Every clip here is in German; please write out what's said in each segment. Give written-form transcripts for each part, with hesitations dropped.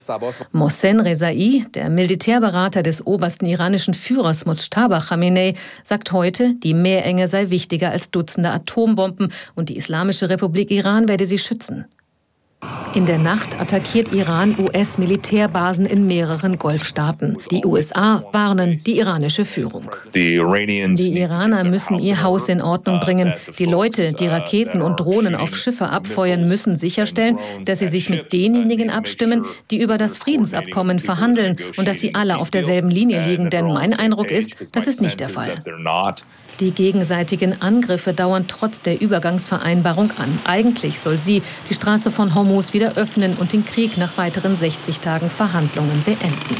Mohsen Rezai, der Militärberater des obersten iranischen Führers Mujtaba Khamenei, sagt heute, die Meerenge sei wichtiger als Dutzende Atombomben und die Islamische Republik Iran werde sie schützen. In der Nacht attackiert Iran US-Militärbasen in mehreren Golfstaaten. Die USA warnen die iranische Führung. Die Iraner müssen ihr Haus in Ordnung bringen. Die Leute, die Raketen und Drohnen auf Schiffe abfeuern, müssen sicherstellen, dass sie sich mit denjenigen abstimmen, die über das Friedensabkommen verhandeln und dass sie alle auf derselben Linie liegen. Denn mein Eindruck ist, das ist nicht der Fall. Die gegenseitigen Angriffe dauern trotz der Übergangsvereinbarung an. Eigentlich soll sie die Straße von Hormuz wieder öffnen und den Krieg nach weiteren 60 Tagen Verhandlungen beenden.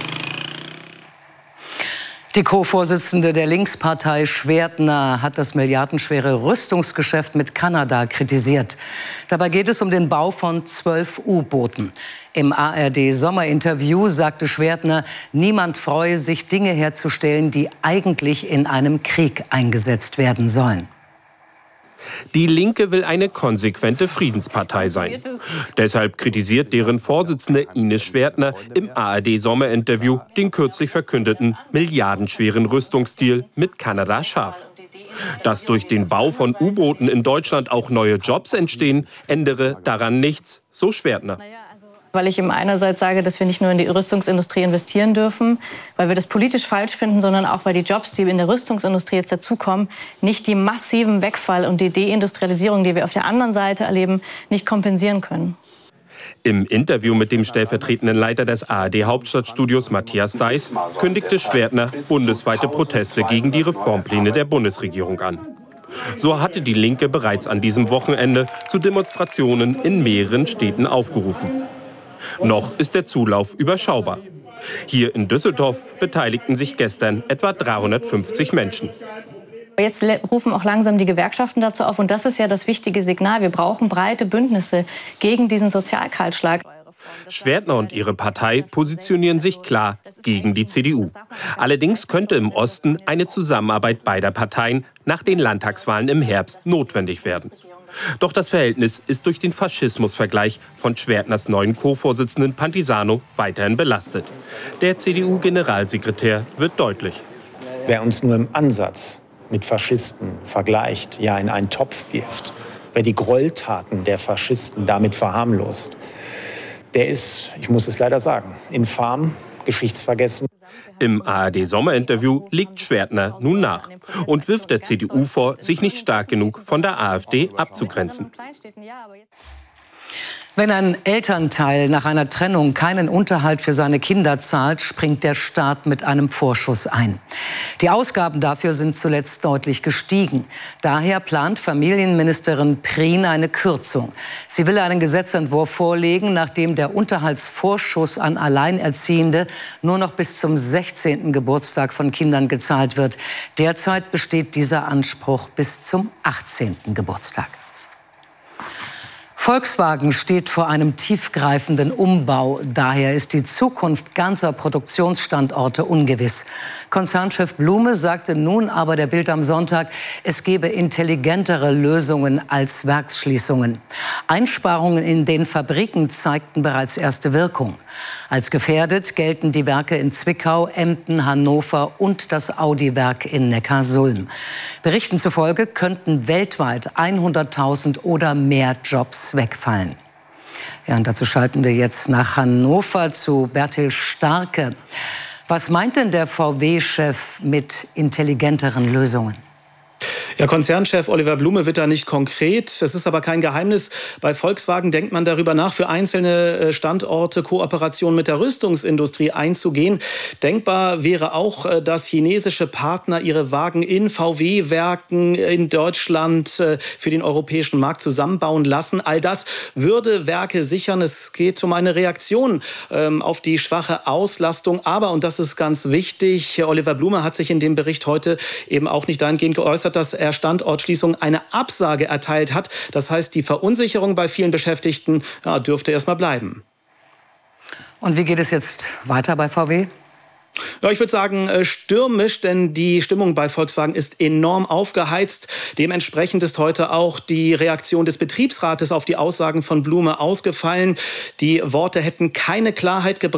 Die Co-Vorsitzende der Linkspartei Schwertner hat das milliardenschwere Rüstungsgeschäft mit Kanada kritisiert. Dabei geht es um den Bau von 12 U-Booten. Im ARD-Sommerinterview sagte Schwertner, niemand freue sich, Dinge herzustellen, die eigentlich in einem Krieg eingesetzt werden sollen. Die Linke will eine konsequente Friedenspartei sein. Deshalb kritisiert deren Vorsitzende Ines Schwertner im ARD-Sommerinterview den kürzlich verkündeten milliardenschweren Rüstungsdeal mit Kanada scharf. Dass durch den Bau von U-Booten in Deutschland auch neue Jobs entstehen, ändere daran nichts, so Schwertner. Weil ich ihm einerseits sage, dass wir nicht nur in die Rüstungsindustrie investieren dürfen, weil wir das politisch falsch finden, sondern auch, weil die Jobs, die in der Rüstungsindustrie jetzt dazukommen, nicht die massiven Wegfall und die Deindustrialisierung, die wir auf der anderen Seite erleben, nicht kompensieren können. Im Interview mit dem stellvertretenden Leiter des ARD-Hauptstadtstudios Matthias Deiß kündigte Schwertner bundesweite Proteste gegen die Reformpläne der Bundesregierung an. So hatte die Linke bereits an diesem Wochenende zu Demonstrationen in mehreren Städten aufgerufen. Noch ist der Zulauf überschaubar. Hier in Düsseldorf beteiligten sich gestern etwa 350 Menschen. Jetzt rufen auch langsam die Gewerkschaften dazu auf. Und das ist ja das wichtige Signal. Wir brauchen breite Bündnisse gegen diesen Sozialkahlschlag. Schwertner und ihre Partei positionieren sich klar gegen die CDU. Allerdings könnte im Osten eine Zusammenarbeit beider Parteien nach den Landtagswahlen im Herbst notwendig werden. Doch das Verhältnis ist durch den Faschismusvergleich von Schwertners neuen Co-Vorsitzenden Pantisano weiterhin belastet. Der CDU-Generalsekretär wird deutlich. Wer uns nur im Ansatz mit Faschisten vergleicht, ja in einen Topf wirft, wer die Gräueltaten der Faschisten damit verharmlost, der ist, ich muss es leider sagen, infam, geschichtsvergessen. Im ARD-Sommerinterview legt Schwertner nun nach und wirft der CDU vor, sich nicht stark genug von der AfD abzugrenzen. Wenn ein Elternteil nach einer Trennung keinen Unterhalt für seine Kinder zahlt, springt der Staat mit einem Vorschuss ein. Die Ausgaben dafür sind zuletzt deutlich gestiegen. Daher plant Familienministerin Prien eine Kürzung. Sie will einen Gesetzentwurf vorlegen, nachdem der Unterhaltsvorschuss an Alleinerziehende nur noch bis zum 16. Geburtstag von Kindern gezahlt wird. Derzeit besteht dieser Anspruch bis zum 18. Geburtstag. Volkswagen steht vor einem tiefgreifenden Umbau. Daher ist die Zukunft ganzer Produktionsstandorte ungewiss. Konzernchef Blume sagte nun aber der Bild am Sonntag, es gebe intelligentere Lösungen als Werksschließungen. Einsparungen in den Fabriken zeigten bereits erste Wirkung. Als gefährdet gelten die Werke in Zwickau, Emden, Hannover und das Audi-Werk in Neckarsulm. Berichten zufolge könnten weltweit 100.000 oder mehr Jobs wegfallen. Ja, und dazu schalten wir jetzt nach Hannover zu Bertil Starke. Was meint denn der VW-Chef mit intelligenteren Lösungen? Ja, Konzernchef Oliver Blume wird da nicht konkret. Es ist aber kein Geheimnis. Bei Volkswagen denkt man darüber nach, für einzelne Standorte Kooperationen mit der Rüstungsindustrie einzugehen. Denkbar wäre auch, dass chinesische Partner ihre Wagen in VW-Werken in Deutschland für den europäischen Markt zusammenbauen lassen. All das würde Werke sichern. Es geht um eine Reaktion auf die schwache Auslastung. Aber, und das ist ganz wichtig, Oliver Blume hat sich in dem Bericht heute eben auch nicht dahingehend geäußert, dass er Standortschließung eine Absage erteilt hat. Das heißt, die Verunsicherung bei vielen Beschäftigten dürfte erst mal bleiben. Und wie geht es jetzt weiter bei VW? Ja, ich würde sagen, stürmisch, denn die Stimmung bei Volkswagen ist enorm aufgeheizt. Dementsprechend ist heute auch die Reaktion des Betriebsrates auf die Aussagen von Blume ausgefallen. Die Worte hätten keine Klarheit gebracht.